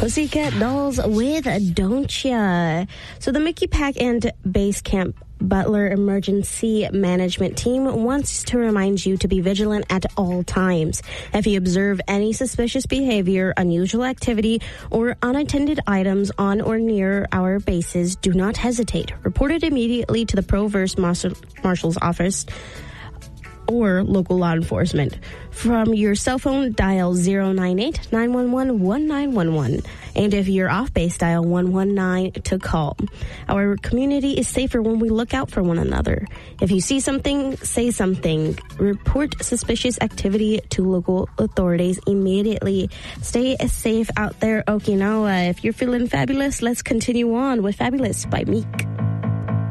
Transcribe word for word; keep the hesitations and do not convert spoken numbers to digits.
Pussycat Dolls with Don't Ya. So the Mickey Pack and Base Camp Butler Emergency Management Team wants to remind you to be vigilant at all times. If you observe any suspicious behavior, unusual activity, or unattended items on or near our bases, do not hesitate. Report it immediately to the Provost Marshal's office or local law enforcement. From your cell phone, dial zero nine eight, nine one one, one nine one one. And if you're off base, dial one one nine to call. Our community is safer when we look out for one another. If you see something, say something. Report suspicious activity to local authorities immediately. Stay safe out there, Okinawa. If you're feeling fabulous, let's continue on with Fabulous by Meek.